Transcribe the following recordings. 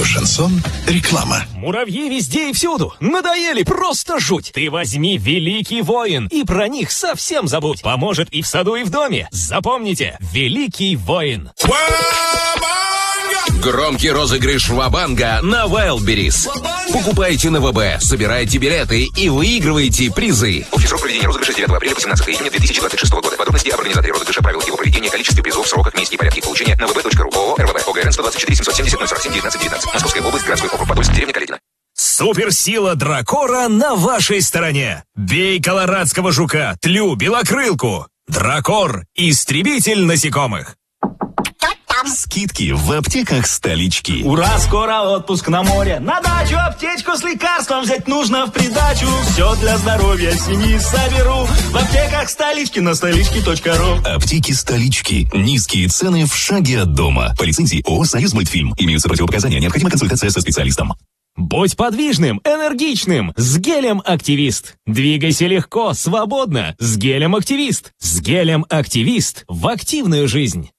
Шансон. Реклама. Муравьи везде и всюду. Надоели просто жуть. Ты возьми Великий Воин и про них совсем забудь. Поможет и в саду, и в доме. Запомните, Великий Воин. Громкий розыгрыш Ва-банга на Wildberries. Покупайте на ВБ, собирайте билеты и выигрывайте призы. Общий срок проведения розыгрыша с 9 апреля по 17 июня 2026 года. Подробности об организаторе розыгрыша, правилах его проведения, количестве призов, сроках, месте и порядке их получения на vb.ru. ООО РВБ. ОГРН 124 770 047 19 19. Московская область, городской округ Подольск, деревня Калитина. Суперсила Дракора на вашей стороне. Бей колорадского жука, тлю, белокрылку. Дракор – истребитель насекомых. Скидки в аптеках столички. Ура, скоро отпуск на море. На дачу аптечку с лекарством взять нужно в придачу. Все для здоровья семьи соберу в аптеках столички на столички.ру. Аптеки столички. Низкие цены в шаге от дома. По лицензии ООО «Союзмультфильм». Имеются противопоказания. Необходима консультация со специалистом. Будь подвижным, энергичным с гелем «Активист». Двигайся легко, свободно с гелем «Активист». С гелем «Активист» в активную жизнь.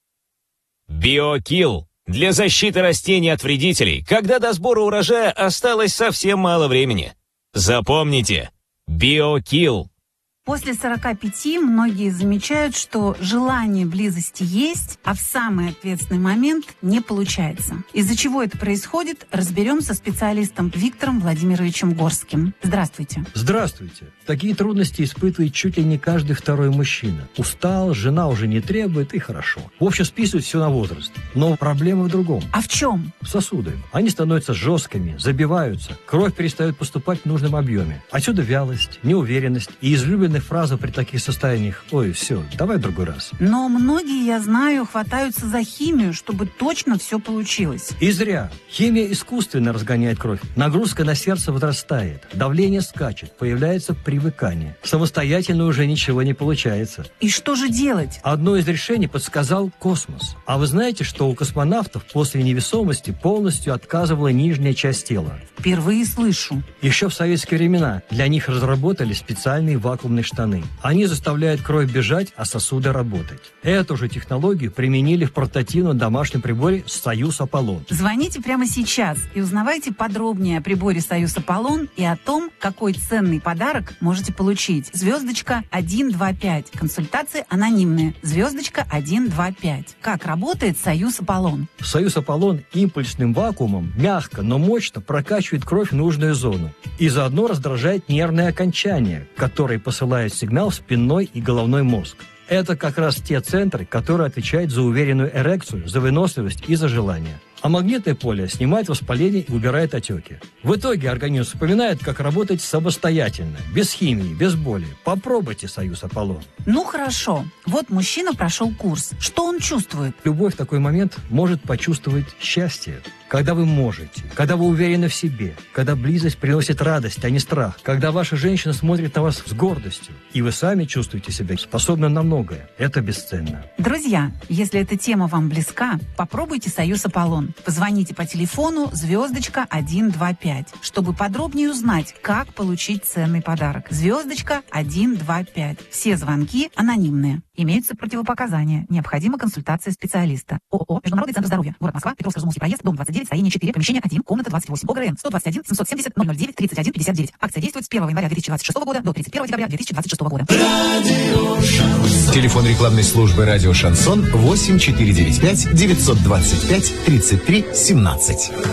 Биокилл. Для защиты растений от вредителей, когда до сбора урожая осталось совсем мало времени. Запомните. Биокилл. После 45 многие замечают, что желание близости есть, а в самый ответственный момент не получается. Из-за чего это происходит, разберем со специалистом Виктором Владимировичем Горским. Здравствуйте. Здравствуйте. Такие трудности испытывает чуть ли не каждый второй мужчина. Устал, жена уже не требует, и хорошо. В общем, списывают все на возраст. Но проблема в другом. А в чем? Сосуды. Они становятся жесткими, забиваются, кровь перестает поступать в нужном объеме. Отсюда вялость, неуверенность и излюбленная фраза при таких состояниях: «Ой, все, давай в другой раз». Но многие, я знаю, хватаются за химию, чтобы точно все получилось. И зря. Химия искусственно разгоняет кровь. Нагрузка на сердце возрастает, давление скачет, появляется привыкание. Самостоятельно уже ничего не получается. И что же делать? Одно из решений подсказал космос. А вы знаете, что у космонавтов после невесомости полностью отказывала нижняя часть тела? Впервые слышу. Еще в советские времена для них разработали специальные вакуумные штаны. Они заставляют кровь бежать, а сосуды работать. Эту же технологию применили в портативном домашнем приборе «Союз Аполлон». Звоните прямо сейчас и узнавайте подробнее о приборе «Союз Аполлон» и о том, какой ценный подарок можете получить. Звездочка 125. Консультации анонимные. Звездочка 125. Как работает «Союз Аполлон»? «Союз Аполлон» импульсным вакуумом мягко, но мощно прокачивает кровь в нужную зону и заодно раздражает нервные окончания, которые посылают сигнал в спинной и головной мозг. Это как раз те центры, которые отвечают за уверенную эрекцию, за выносливость и за желание. А магнитное поле снимает воспаление и убирает отеки. В итоге организм вспоминает, как работать самостоятельно, без химии, без боли. Попробуйте «Союз Аполлон». Ну хорошо. Вот мужчина прошел курс. Что он чувствует? Любовь в такой момент может почувствовать счастье. Когда вы можете, когда вы уверены в себе, когда близость приносит радость, а не страх, когда ваша женщина смотрит на вас с гордостью, и вы сами чувствуете себя способным на многое. Это бесценно. Друзья, если эта тема вам близка, попробуйте «Союз Аполлон». Позвоните по телефону звездочка 125, чтобы подробнее узнать, как получить ценный подарок. Звездочка 125. Все звонки анонимные. Имеются противопоказания. Необходима консультация специалиста. ООО «Международный центр здоровья». Город Москва. Петровско-Разумовский проезд. Дом 29. Строение 4. Помещение 1. Комната 28. ОГРН 121 770 009 31 59. Акция действует с 1 января 2026 года до 31 декабря 2026 года. Телефон рекламной службы «Радио Шансон» 8495 925 33 17.